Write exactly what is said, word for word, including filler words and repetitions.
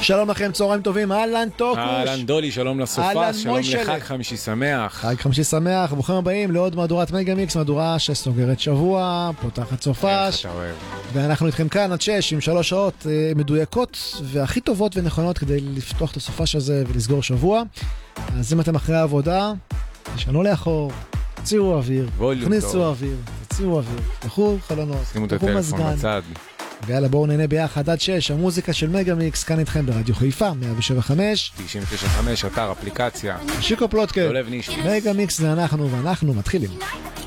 שלום לכם, צהריים טובים, אהלן טוקוש. אהלן דולי, שלום לסופה, שלום לחג חמישי שמח. חג חמישי שמח, ברוכים הבאים לעוד מהדורת מגה-מיקס, מהדורה שסוגרת שבוע, פותחת סופש. איך אתה אוהב. ואנחנו איתכם כאן עד שש עם שלוש שעות מדויקות והכי טובות ונכונות כדי לפתוח את הסופש הזה ולסגור שבוע. אז אם אתם אחרי העבודה, תשנו לאחור, תוציאו אוויר, תכניסו אוויר, תוציאו אוויר, תפתחו חלונות, תפתחו מזגן. ויאללה, בואו נהנה ביחד עד שש, המוזיקה של מגה-מיקס כאן איתכם ברדיו חיפה, מאה שבע חמש תשעים ותשע נקודה חמש, אתר, אפליקציה. שיקו פלוטקה, דולב ניש. מגה-מיקס זה אנחנו, ואנחנו מתחילים.